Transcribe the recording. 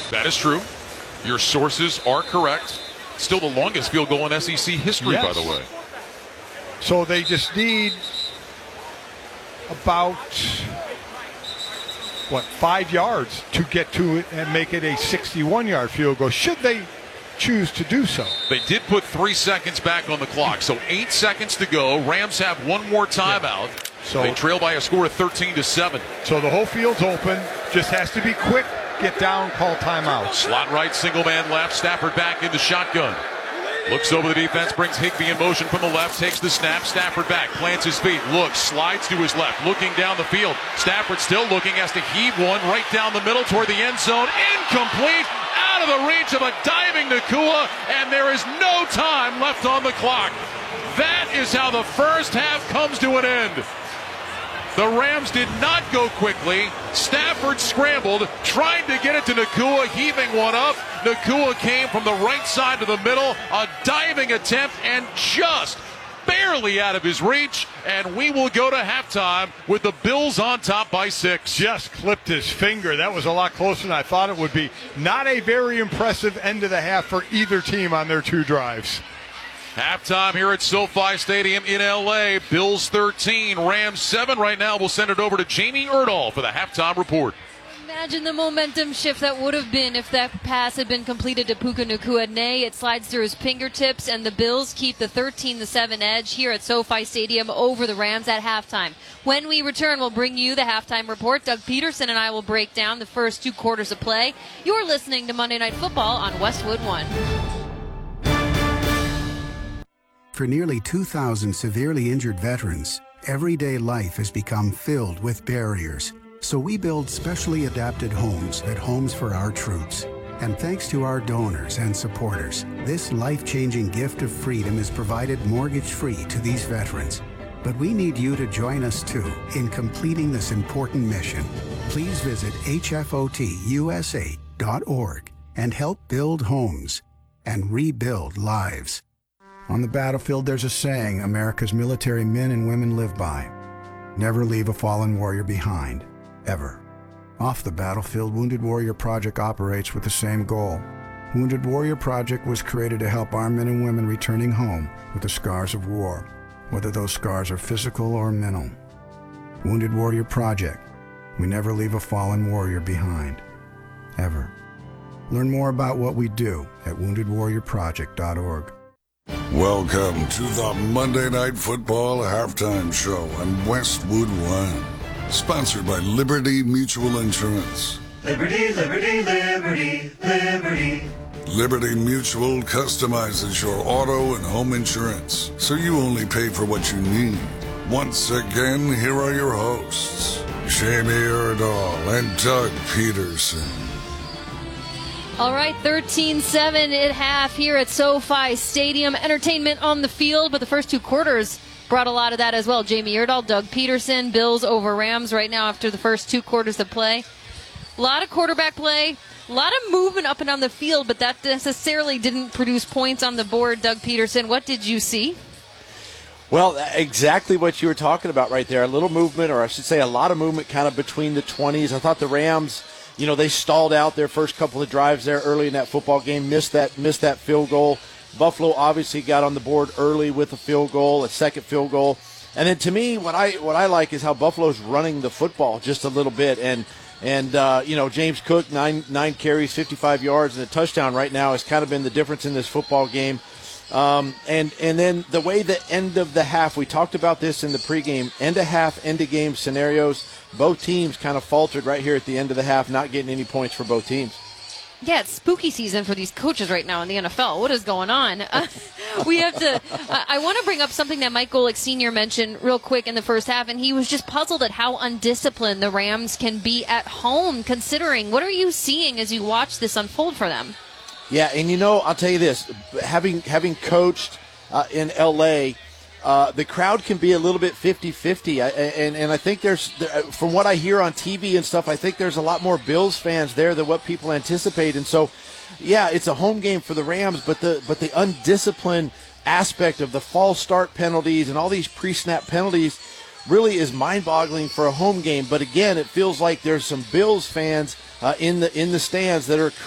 That is true. Your sources are correct. Still the longest field goal in SEC history, yes. by the way. So they just need about 5 yards to get to it and make it a 61-yard field goal, should they choose to do so. They did put 3 seconds back on the clock, so 8 seconds to go. Rams have one more timeout. Yeah. So they trail by a score of 13-7. So the whole field's open, just has to be quick, get down, call timeout. Slot right, single man left, Stafford back into shotgun. Looks over the defense, brings Higbee in motion from the left, takes the snap, Stafford back, plants his feet, looks, slides to his left, looking down the field. Stafford still looking, has to heave one right down the middle toward the end zone. Incomplete, out of the reach of a diving Nacua, and there is no time left on the clock. That is how the first half comes to an end. The Rams did not go quickly. Stafford scrambled, trying to get it to Nacua, heaving one up. Nacua came from the right side to the middle, a diving attempt, and just barely out of his reach. And we will go to halftime with the Bills on top by 6. Just clipped his finger. That was a lot closer than I thought it would be. Not a very impressive end of the half for either team on their 2 drives. Halftime here at SoFi Stadium in L.A. Bills 13, Rams 7. Right now, we'll send it over to Jamie Erdahl for the halftime report. Imagine the momentum shift that would have been if that pass had been completed to Puka Nacua. Nay, it slides through his fingertips, and the Bills keep the 13-7 edge here at SoFi Stadium over the Rams at halftime. When we return, we'll bring you the halftime report. Doug Peterson and I will break down the first 2 quarters of play. You're listening to Monday Night Football on Westwood One. For nearly 2,000 severely injured veterans, everyday life has become filled with barriers. So we build specially adapted homes at Homes for Our Troops. And thanks to our donors and supporters, this life-changing gift of freedom is provided mortgage-free to these veterans. But we need you to join us too in completing this important mission. Please visit hfotusa.org and help build homes and rebuild lives. On the battlefield, there's a saying America's military men and women live by. Never leave a fallen warrior behind, ever. Off the battlefield, Wounded Warrior Project operates with the same goal. Wounded Warrior Project was created to help our men and women returning home with the scars of war, whether those scars are physical or mental. Wounded Warrior Project. We never leave a fallen warrior behind, ever. Learn more about what we do at woundedwarriorproject.org. Welcome to the Monday Night Football Halftime Show on Westwood One. Sponsored by Liberty Mutual Insurance. Liberty, liberty, liberty, liberty. Liberty Mutual customizes your auto and home insurance, so you only pay for what you need. Once again, here are your hosts, Jamie Erdahl and Doug Peterson. All right, 13-7 at half here at SoFi Stadium. Entertainment on the field, but the first 2 quarters brought a lot of that as well. Jamie Erdahl, Doug Peterson, Bills over Rams right now after the first 2 quarters of play. A lot of quarterback play, a lot of movement up and down the field, but that necessarily didn't produce points on the board. Doug Peterson, what did you see? Well, exactly what you were talking about right there. A little movement, or I should say a lot of movement kind of between the 20s. I thought the Rams, they stalled out their first couple of drives there early in that football game, missed that field goal. Buffalo obviously got on the board early with a field goal, a second field goal. And then to me, what I like is how Buffalo's running the football just a little bit. And James Cook, nine carries, 55 yards, and a touchdown right now has kind of been the difference in this football game. And then the way the end of the half, we talked about this in the pregame, end of half, end of game scenarios. Both teams kind of faltered right here at the end of the half, not getting any points for both teams. Yeah, it's spooky season for these coaches right now in the NFL. What is going on? We have to. I want to bring up something that Mike Golick Sr. mentioned real quick in the first half, and he was just puzzled at how undisciplined the Rams can be at home, considering. What are you seeing as you watch this unfold for them? Yeah, and I'll tell you this, having coached in L.A., the crowd can be a little bit 50-50, and I think from what I hear on TV and stuff, I think there's a lot more Bills fans there than what people anticipate. And so, yeah, it's a home game for the Rams, but the undisciplined aspect of the false start penalties and all these pre-snap penalties really is mind-boggling for a home game. But again, it feels like there's some Bills fans in the stands that are